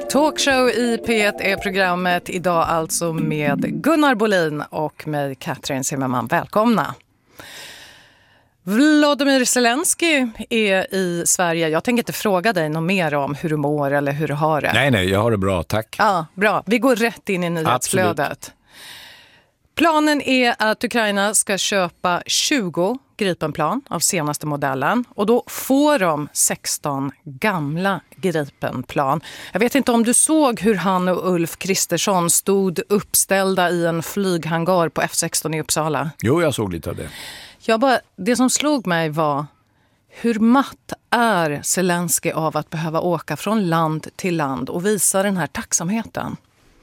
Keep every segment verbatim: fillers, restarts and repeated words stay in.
Talkshow i P ett är programmet idag alltså med Gunnar Bolin och mig, Katrin Zimmerman. Välkomna! Volodymyr Zelensky är i Sverige. Jag tänker inte fråga dig något mer om hur du mår eller hur du har det. Nej, nej, jag har det bra, tack. Ja, bra. Vi går rätt in i nyhetsflödet. Absolut. Planen är att Ukraina ska köpa tjugo Gripenplan av senaste modellen och då får de sexton gamla Gripenplan. Jag vet inte om du såg hur han och Ulf Kristersson stod uppställda i en flyghangar på F sexton i Uppsala. Jo, jag såg lite av det. Jag bara, det som slog mig var hur matt är Zelensky av att behöva åka från land till land och visa den här tacksamheten.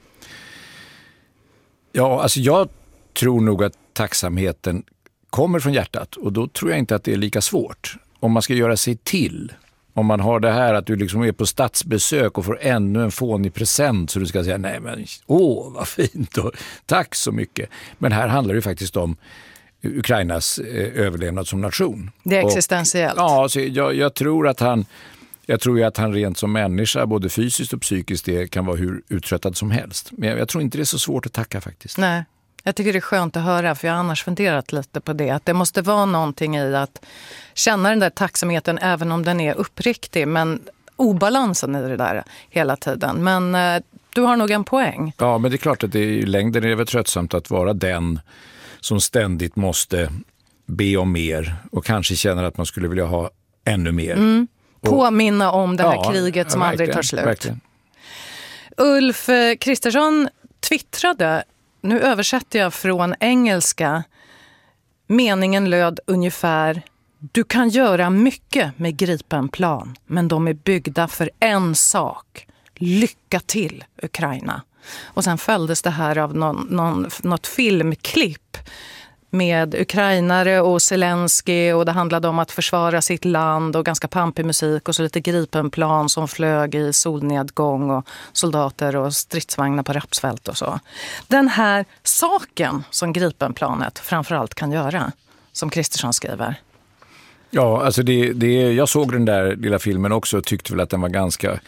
Ja, alltså jag tror nog att tacksamheten kommer från hjärtat och då tror jag inte att det är lika svårt. Om man ska göra sig till, om man har det här att du liksom är på statsbesök och får ännu en fånig present så du ska säga nej men åh vad fint och tack så mycket. Men här handlar det faktiskt om Ukrainas eh, överlevnad som nation. Det är existentiellt. Och, ja, så jag, jag tror att han jag tror ju att han rent som människa både fysiskt och psykiskt det kan vara hur uttröttad som helst. Men jag, jag tror inte det är så svårt att tacka faktiskt. Nej. Jag tycker det är skönt att höra, för jag har annars funderat lite på det. Att det måste vara någonting i att känna den där tacksamheten även om den är uppriktig. Men obalansen i det där hela tiden. Men eh, du har nog en poäng. Ja, men det är klart att det är, i längden är det väl tröttsamt att vara den som ständigt måste be om mer. Och kanske känner att man skulle vilja ha ännu mer. Mm. Påminna om det här ja, kriget som aldrig tar slut. Verkligen. Ulf Kristersson twittrade. Nu översätter jag från engelska. Meningen löd ungefär: du kan göra mycket med Gripenplan, men de är byggda för en sak. Lycka till, Ukraina. Och sen följdes det här av någon, någon, något filmklipp med ukrainare och Zelensky, och det handlade om att försvara sitt land och ganska pampig musik och så lite Gripenplan som flög i solnedgång och soldater och stridsvagnar på rapsfält och så. Den här saken som Gripenplanet framförallt kan göra, som Kristersson skriver. Ja, alltså det, det, jag såg den där lilla filmen också och tyckte väl att den var ganska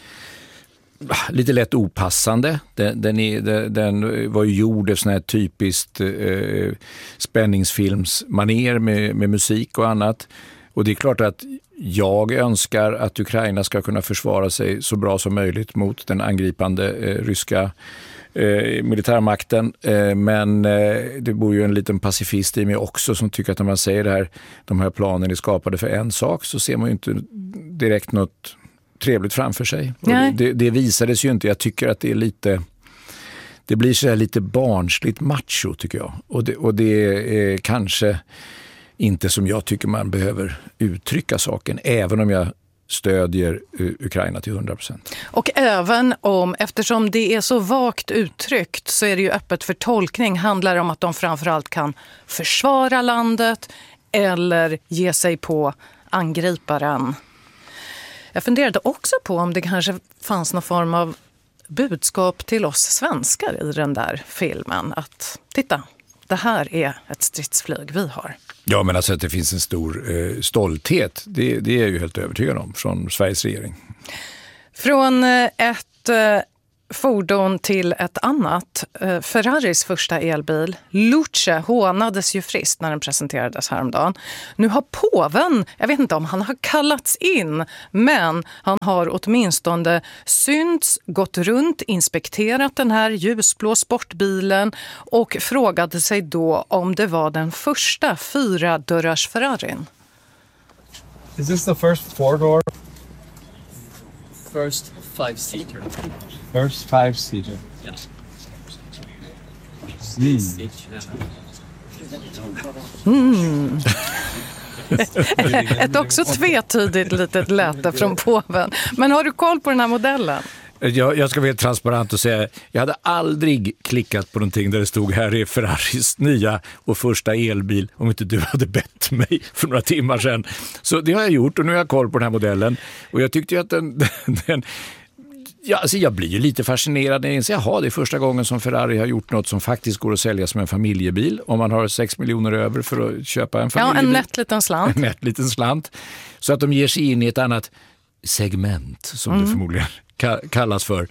lite lätt opassande. Den, den, är, den var ju gjord efter sån här typiskt eh, spänningsfilmsmaner med, med musik och annat. Och det är klart att jag önskar att Ukraina ska kunna försvara sig så bra som möjligt mot den angripande eh, ryska eh, militärmakten. Eh, men eh, det bor ju en liten pacifist i mig också som tycker att när man säger det här, de här planen är skapade för en sak, så ser man ju inte direkt något trevligt framför sig. Det, det visades ju inte. Jag tycker att det är lite det blir så här lite barnsligt macho tycker jag. Och det, och det är kanske inte som jag tycker man behöver uttrycka saken, även om jag stödjer Ukraina till hundra procent. Och även om, eftersom det är så vagt uttryckt så är det ju öppet för tolkning, handlar det om att de framförallt kan försvara landet eller ge sig på angriparen. Jag funderade också på om det kanske fanns någon form av budskap till oss svenskar i den där filmen. Att titta, det här är ett stridsflyg vi har. Ja, men alltså att det finns en stor eh, stolthet, det, det är jag ju helt övertygad om från Sveriges regering. Från eh, ett eh, fordon till ett annat. Eh, Ferraris första elbil, Luce, hånades ju friskt när den presenterades häromdagen. Nu har påven, jag vet inte om han har kallats in, men han har åtminstone synts, gått runt, inspekterat den här ljusblå sportbilen och frågade sig då om det var den första fyra dörrars Ferrarin. Is this the first four-door? First five-seater. First five-seater. Yes. Mm. Ett också tvetydigt litet läte från påven. Men har du koll på den här modellen? Jag, jag ska vara helt transparent och säga jag hade aldrig klickat på någonting där det stod här är Ferraris nya och första elbil om inte du hade bett mig för några timmar sedan. Så det har jag gjort och nu har jag koll på den här modellen. Och jag tyckte ju att den... den ja, alltså jag blir ju lite fascinerad när jag inser att det är första gången som Ferrari har gjort något som faktiskt går att sälja som en familjebil. Om man har sex miljoner över för att köpa en familjebil. Ja, en nätt liten slant. En nätt liten slant. Så att de ger sig in i ett annat segment som mm. det förmodligen kallas för.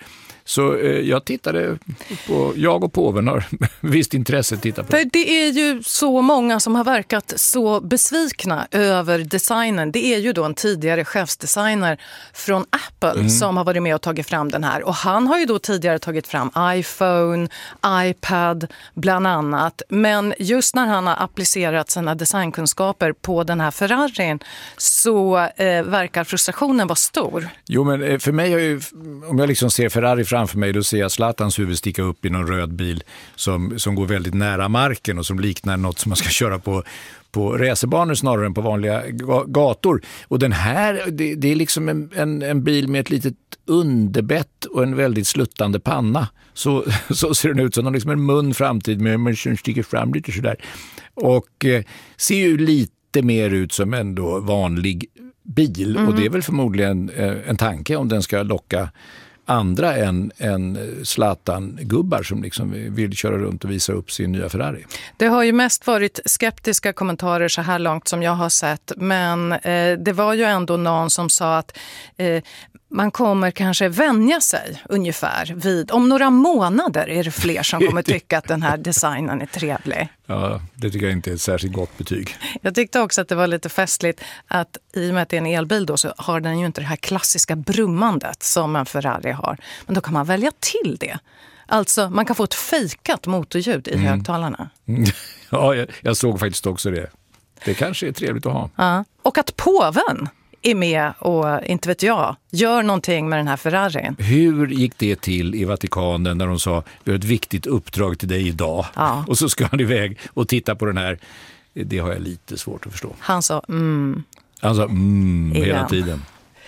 Så eh, jag tittade på, jag och påven har visst intresse att titta på. För det är ju så många som har verkat så besvikna över designen. Det är ju då en tidigare chefsdesigner från Apple mm. som har varit med och tagit fram den här. Och han har ju då tidigare tagit fram iPhone, iPad bland annat. Men just när han har applicerat sina designkunskaper på den här Ferrarin så eh, verkar frustrationen vara stor. Jo, men för mig, är ju, om jag liksom ser Ferrari framför mig, då ser jag Zlatans huvud sticka upp i någon röd bil som, som går väldigt nära marken och som liknar något som man ska köra på på racerbanor snarare än på vanliga gator. Och den här, det, det är liksom en, en, en bil med ett litet underbett och en väldigt sluttande panna. Så, så ser den ut, som liksom en mun framtid med en som sticker fram lite sådär. Och eh, ser ju lite mer ut som en då vanlig bil. Mm. Och det är väl förmodligen eh, en tanke om den ska locka andra än, än Zlatan-gubbar som liksom vill köra runt och visa upp sin nya Ferrari. Det har ju mest varit skeptiska kommentarer så här långt som jag har sett. Men eh, det var ju ändå någon som sa att eh, man kommer kanske vänja sig ungefär vid, om några månader är det fler som kommer tycka att den här designen är trevlig. Ja, det tycker jag inte är ett särskilt gott betyg. Jag tyckte också att det var lite festligt att i och med att det är en elbil då så har den ju inte det här klassiska brummandet som en Ferrari har. Men då kan man välja till det. Alltså man kan få ett fejkat motorljud i mm. högtalarna. Ja, jag, jag såg faktiskt också det. Det kanske är trevligt att ha. Ja. Och att påven är med och, inte vet jag, gör någonting med den här Ferrarin. Hur gick det till i Vatikanen när de sa vi har ett viktigt uppdrag till dig idag? Ja. Och så ska han iväg och titta på den här. Det har jag lite svårt att förstå. Han sa mm. Han sa mm igen. Hela tiden.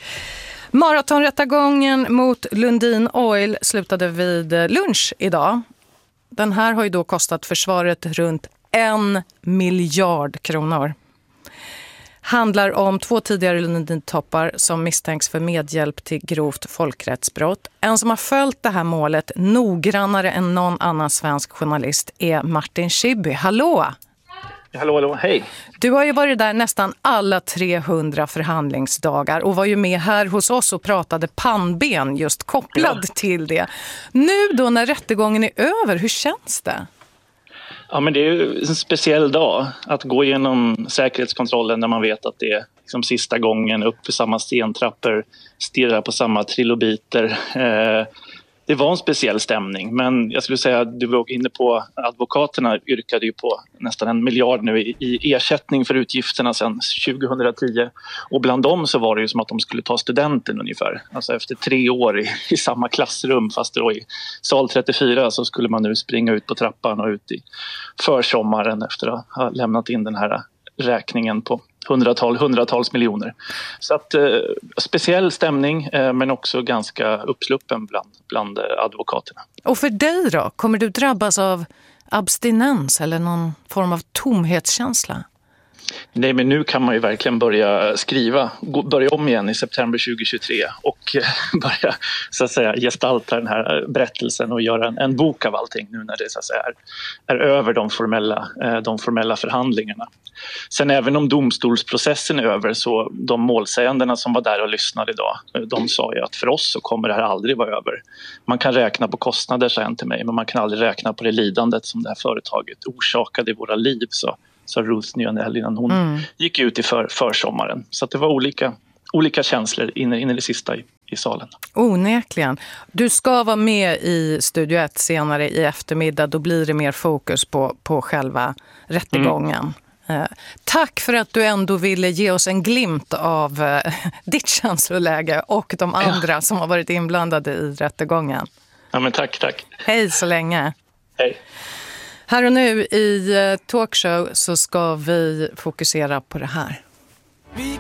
Maratonrättegången mot Lundin Oil slutade vid lunch idag. Den här har ju då kostat försvaret runt en miljard kronor. Handlar om två tidigare Lundin-toppar som misstänks för medhjälp till grovt folkrättsbrott. En som har följt det här målet noggrannare än någon annan svensk journalist är Martin Schibbye. Hallå! Hallå, hallå, hej! Du har ju varit där nästan alla trehundra förhandlingsdagar och var ju med här hos oss och pratade pannben just kopplad ja. till det. Nu då när rättegången är över, hur känns det? Ja, men det är ju en speciell dag att gå igenom säkerhetskontrollen när man vet att det är liksom sista gången upp för samma stentrappor, stirra på samma trilobiter. Eh, det var en speciell stämning, men jag skulle säga att du var inne på advokaterna yrkade ju på nästan en miljard nu i, i ersättning för utgifterna sedan tjugohundratio. Och bland dem så var det ju som att de skulle ta studenten ungefär. Alltså efter tre år i, i samma klassrum, fast då i sal trettiofyra så skulle man nu springa ut på trappan och ut i försommaren efter att ha lämnat in den här räkningen på hundratal, hundratals miljoner. Så att eh, speciell stämning eh, men också ganska uppsluppen bland, bland eh, advokaterna. Och för dig då? Kommer du drabbas av abstinens eller någon form av tomhetskänsla? Nej, men nu kan man ju verkligen börja skriva, börja om igen i september tjugohundratjugotre och börja så att säga gestalta den här berättelsen och göra en, en bok av allting nu när det så att säga är, är över de formella, de formella förhandlingarna. Sen även om domstolsprocessen är över så de målsägandena som var där och lyssnade idag, de sa ju att för oss så kommer det här aldrig vara över. Man kan räkna på kostnader, sa en till mig, men man kan aldrig räkna på det lidandet som det här företaget orsakade i våra liv, så sa Ruth Nyandell innan hon mm. gick ut i för, försommaren. Så att det var olika, olika känslor in, in i det sista i, i salen. Onekligen. Du ska vara med i Studio ett senare i eftermiddag. Då blir det mer fokus på, på själva rättegången. Mm. Eh, tack för att du ändå ville ge oss en glimt av eh, ditt känsloläge och de andra ja. som har varit inblandade i rättegången. Ja, men tack, tack. Hej så länge. Hej. Här och nu i Talkshow så ska vi fokusera på det här.